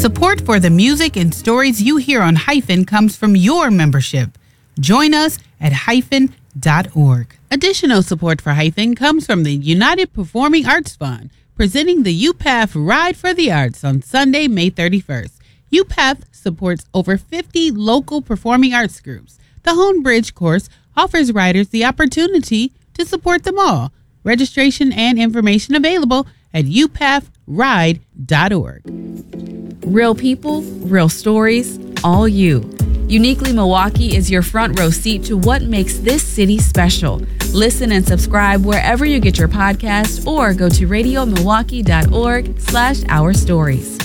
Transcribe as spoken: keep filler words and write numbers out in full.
Support for the music and stories you hear on Hyphen comes from your membership. Join us at hyphen dot org. Additional support for Hyphen comes from the United Performing Arts Fund, presenting the U P A F Ride for the Arts on Sunday, May thirty-first. U P A F supports over fifty local performing arts groups. The Hone Bridge course offers riders the opportunity to support them all. Registration and information available at u p a f ride dot org. Real people, real stories, all you. Uniquely Milwaukee is your front row seat to what makes this city special. Listen and subscribe wherever you get your podcast or go to radio milwaukee dot org slash our stories.